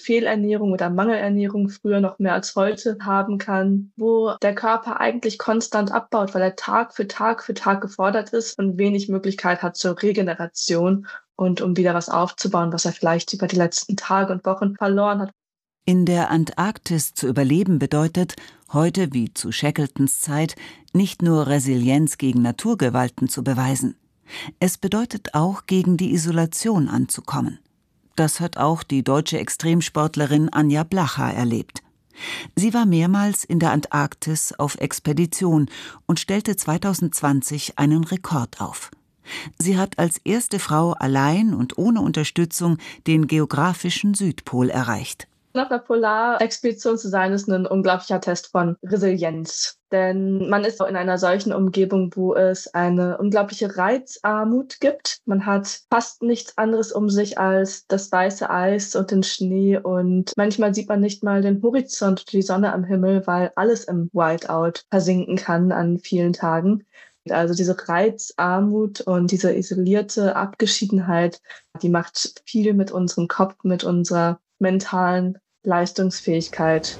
Fehlernährung oder Mangelernährung früher noch mehr als heute haben kann, wo der Körper eigentlich konstant abbaut, weil er Tag für Tag für Tag gefordert ist und wenig Möglichkeit hat zur Regeneration und um wieder was aufzubauen, was er vielleicht über die letzten Tage und Wochen verloren hat. In der Antarktis zu überleben bedeutet, heute wie zu Shackletons Zeit, nicht nur Resilienz gegen Naturgewalten zu beweisen. Es bedeutet auch, gegen die Isolation anzukommen. Das hat auch die deutsche Extremsportlerin Anja Blacha erlebt. Sie war mehrmals in der Antarktis auf Expedition und stellte 2020 einen Rekord auf. Sie hat als erste Frau allein und ohne Unterstützung den geografischen Südpol erreicht. Auf einer Polarexpedition zu sein, ist ein unglaublicher Test von Resilienz. Denn man ist in einer solchen Umgebung, wo es eine unglaubliche Reizarmut gibt. Man hat fast nichts anderes um sich als das weiße Eis und den Schnee. Und manchmal sieht man nicht mal den Horizont und die Sonne am Himmel, weil alles im Whiteout versinken kann an vielen Tagen. Also diese Reizarmut und diese isolierte Abgeschiedenheit, die macht viel mit unserem Kopf, mit unserer mentalen Leistungsfähigkeit.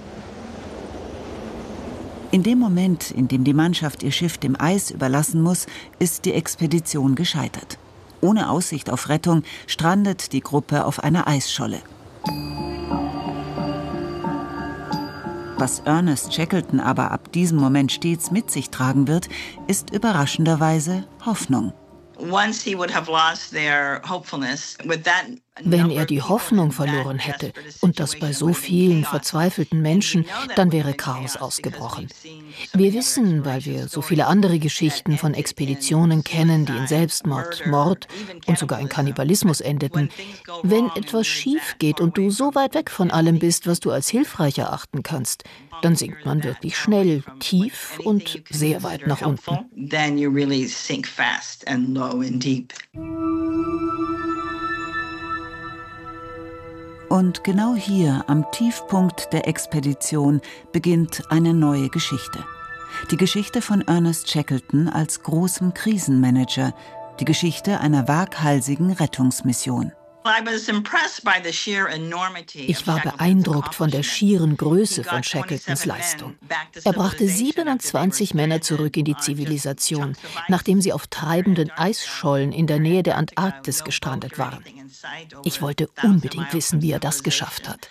In dem Moment, in dem die Mannschaft ihr Schiff dem Eis überlassen muss, ist die Expedition gescheitert. Ohne Aussicht auf Rettung strandet die Gruppe auf einer Eisscholle. Was Ernest Shackleton aber ab diesem Moment stets mit sich tragen wird, ist überraschenderweise Hoffnung. Wenn er die Hoffnung verloren hätte, und das bei so vielen verzweifelten Menschen, dann wäre Chaos ausgebrochen. Wir wissen, weil wir so viele andere Geschichten von Expeditionen kennen, die in Selbstmord, Mord und sogar in Kannibalismus endeten. Wenn etwas schief geht und du so weit weg von allem bist, was du als hilfreich erachten kannst, dann sinkt man wirklich schnell, tief und sehr weit nach unten. Und genau hier, am Tiefpunkt der Expedition, beginnt eine neue Geschichte. Die Geschichte von Ernest Shackleton als großem Krisenmanager, die Geschichte einer waghalsigen Rettungsmission. Ich war beeindruckt von der schieren Größe von Shackletons Leistung. Er brachte 27 Männer zurück in die Zivilisation, nachdem sie auf treibenden Eisschollen in der Nähe der Antarktis gestrandet waren. Ich wollte unbedingt wissen, wie er das geschafft hat.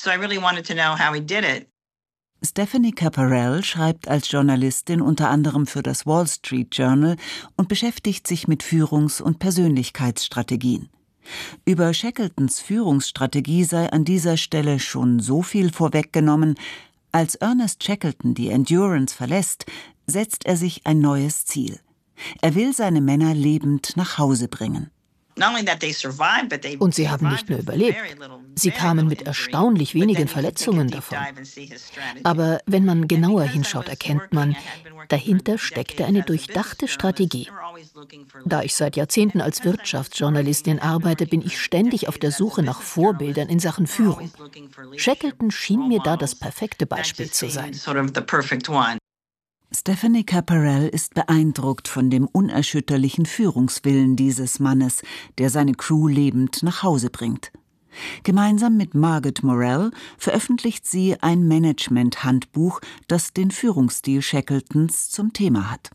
Stephanie Caparel schreibt als Journalistin unter anderem für das Wall Street Journal und beschäftigt sich mit Führungs- und Persönlichkeitsstrategien. Über Shackletons Führungsstrategie sei an dieser Stelle schon so viel vorweggenommen: Als Ernest Shackleton die Endurance verlässt, setzt er sich ein neues Ziel. Er will seine Männer lebend nach Hause bringen. Und sie haben nicht nur überlebt, sie kamen mit erstaunlich wenigen Verletzungen davon. Aber wenn man genauer hinschaut, erkennt man, dahinter steckte eine durchdachte Strategie. Da ich seit Jahrzehnten als Wirtschaftsjournalistin arbeite, bin ich ständig auf der Suche nach Vorbildern in Sachen Führung. Shackleton schien mir da das perfekte Beispiel zu sein. Stephanie Caparel ist beeindruckt von dem unerschütterlichen Führungswillen dieses Mannes, der seine Crew lebend nach Hause bringt. Gemeinsam mit Margot Morell veröffentlicht sie ein Management-Handbuch, das den Führungsstil Shackletons zum Thema hat.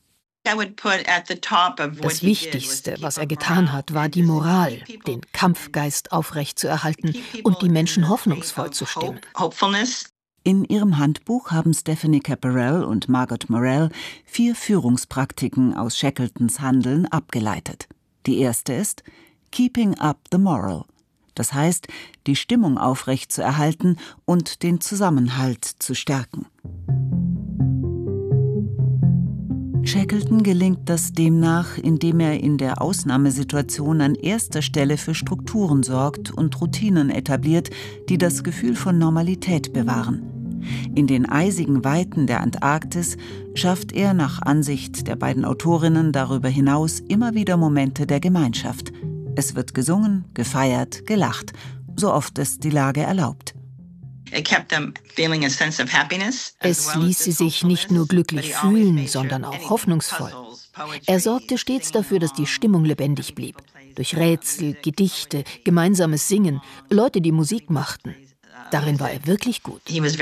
Das Wichtigste, was er getan hat, war die Moral, den Kampfgeist aufrechtzuerhalten und die Menschen hoffnungsvoll zu stimmen. In ihrem Handbuch haben Stephanie Caparel und Margot Morell 4 Führungspraktiken aus Shackletons Handeln abgeleitet. Die erste ist Keeping up the Moral. Das heißt, die Stimmung aufrechtzuerhalten und den Zusammenhalt zu stärken. Shackleton gelingt das demnach, indem er in der Ausnahmesituation an erster Stelle für Strukturen sorgt und Routinen etabliert, die das Gefühl von Normalität bewahren. In den eisigen Weiten der Antarktis schafft er nach Ansicht der beiden Autorinnen darüber hinaus immer wieder Momente der Gemeinschaft. Es wird gesungen, gefeiert, gelacht, so oft es die Lage erlaubt. Es ließ sie sich nicht nur glücklich fühlen, sondern auch hoffnungsvoll. Er sorgte stets dafür, dass die Stimmung lebendig blieb. Durch Rätsel, Gedichte, gemeinsames Singen, Leute, die Musik machten. Darin war er wirklich gut.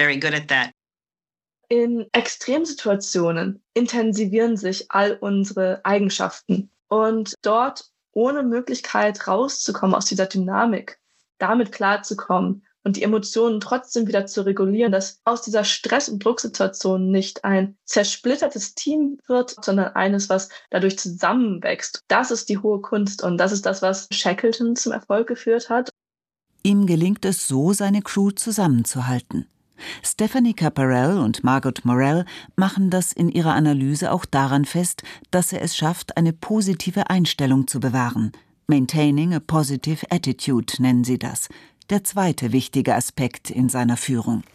In Extremsituationen intensivieren sich all unsere Eigenschaften. Und dort, ohne Möglichkeit rauszukommen aus dieser Dynamik, damit klarzukommen und die Emotionen trotzdem wieder zu regulieren, dass aus dieser Stress- und Drucksituation nicht ein zersplittertes Team wird, sondern eines, was dadurch zusammenwächst. Das ist die hohe Kunst und das ist das, was Shackleton zum Erfolg geführt hat. Ihm gelingt es so, seine Crew zusammenzuhalten. Stephanie Caparel und Margot Morell machen das in ihrer Analyse auch daran fest, dass er es schafft, eine positive Einstellung zu bewahren. Maintaining a positive attitude nennen sie das. Der zweite wichtige Aspekt in seiner Führung.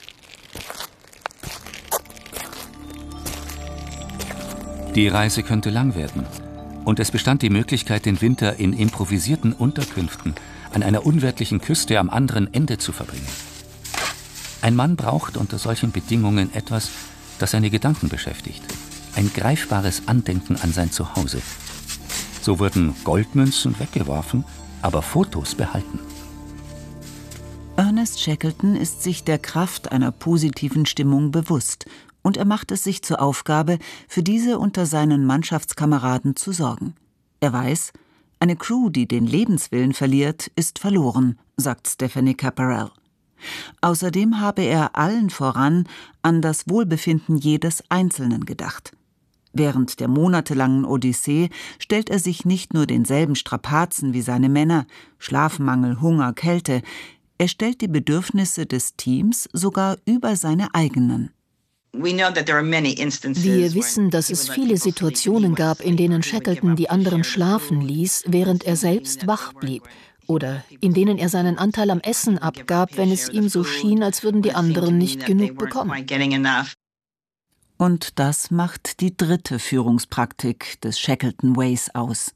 Die Reise könnte lang werden. Und es bestand die Möglichkeit, den Winter in improvisierten Unterkünften an einer unwirtlichen Küste am anderen Ende zu verbringen. Ein Mann braucht unter solchen Bedingungen etwas, das seine Gedanken beschäftigt. Ein greifbares Andenken an sein Zuhause. So wurden Goldmünzen weggeworfen, aber Fotos behalten. Ernest Shackleton ist sich der Kraft einer positiven Stimmung bewusst und er macht es sich zur Aufgabe, für diese unter seinen Mannschaftskameraden zu sorgen. Er weiß, eine Crew, die den Lebenswillen verliert, ist verloren, sagt Stephanie Caparel. Außerdem habe er allen voran an das Wohlbefinden jedes Einzelnen gedacht. Während der monatelangen Odyssee stellt er sich nicht nur denselben Strapazen wie seine Männer, Schlafmangel, Hunger, Kälte, er stellt die Bedürfnisse des Teams sogar über seine eigenen. Wir wissen, dass es viele Situationen gab, in denen Shackleton die anderen schlafen ließ, während er selbst wach blieb. Oder in denen er seinen Anteil am Essen abgab, wenn es ihm so schien, als würden die anderen nicht genug bekommen. Und das macht die dritte Führungspraktik des Shackleton Ways aus.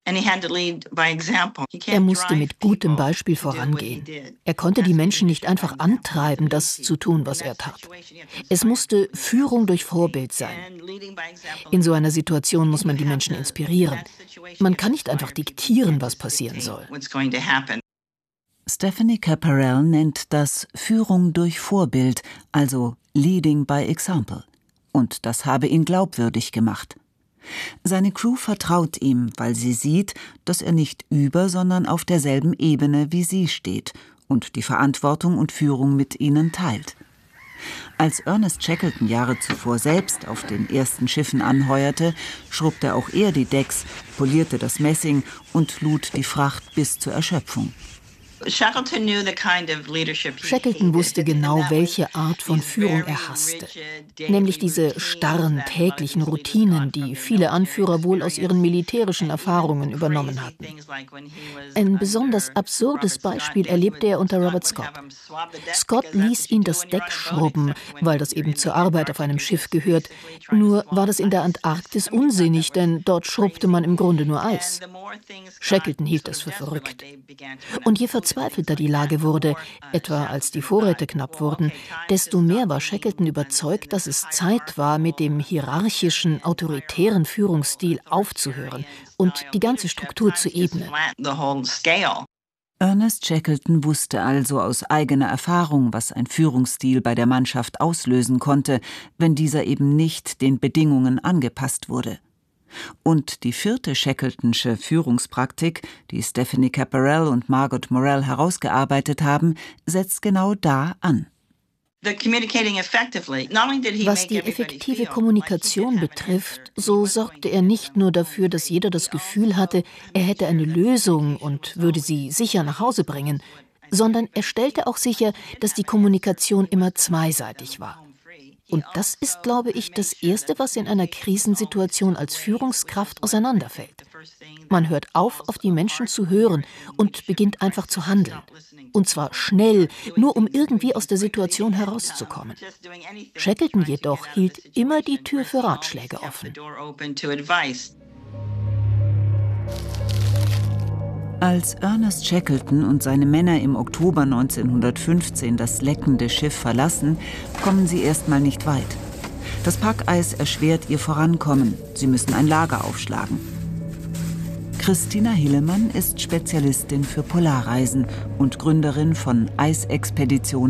Er musste mit gutem Beispiel vorangehen. Er konnte die Menschen nicht einfach antreiben, das zu tun, was er tat. Es musste Führung durch Vorbild sein. In so einer Situation muss man die Menschen inspirieren. Man kann nicht einfach diktieren, was passieren soll. Stephanie Caparel nennt das Führung durch Vorbild, also Leading by Example. Und das habe ihn glaubwürdig gemacht. Seine Crew vertraut ihm, weil sie sieht, dass er nicht über, sondern auf derselben Ebene wie sie steht und die Verantwortung und Führung mit ihnen teilt. Als Ernest Shackleton Jahre zuvor selbst auf den ersten Schiffen anheuerte, schrubbte auch er die Decks, polierte das Messing und lud die Fracht bis zur Erschöpfung. Shackleton wusste genau, welche Art von Führung er hasste. Nämlich diese starren, täglichen Routinen, die viele Anführer wohl aus ihren militärischen Erfahrungen übernommen hatten. Ein besonders absurdes Beispiel erlebte er unter Robert Scott. Scott ließ ihn das Deck schrubben, weil das eben zur Arbeit auf einem Schiff gehört. Nur war das in der Antarktis unsinnig, denn dort schrubbte man im Grunde nur Eis. Shackleton hielt das für verrückt. Und je verzweifelter die Lage wurde, etwa als die Vorräte knapp wurden, desto mehr war Shackleton überzeugt, dass es Zeit war, mit dem hierarchischen, autoritären Führungsstil aufzuhören und die ganze Struktur zu ebnen. Ernest Shackleton wusste also aus eigener Erfahrung, was ein Führungsstil bei der Mannschaft auslösen konnte, wenn dieser eben nicht den Bedingungen angepasst wurde. Und die vierte Shackletonsche Führungspraktik, die Stephanie Caparel und Margot Morell herausgearbeitet haben, setzt genau da an. Was die effektive Kommunikation betrifft, so sorgte er nicht nur dafür, dass jeder das Gefühl hatte, er hätte eine Lösung und würde sie sicher nach Hause bringen, sondern er stellte auch sicher, dass die Kommunikation immer zweiseitig war. Und das ist, glaube ich, das Erste, was in einer Krisensituation als Führungskraft auseinanderfällt. Man hört auf die Menschen zu hören und beginnt einfach zu handeln. Und zwar schnell, nur um irgendwie aus der Situation herauszukommen. Shackleton jedoch hielt immer die Tür für Ratschläge offen. Als Ernest Shackleton und seine Männer im Oktober 1915 das leckende Schiff verlassen, kommen sie erstmal nicht weit. Das Packeis erschwert ihr Vorankommen. Sie müssen ein Lager aufschlagen. Christina Hillemann ist Spezialistin für Polarreisen und Gründerin von Eisexpeditionen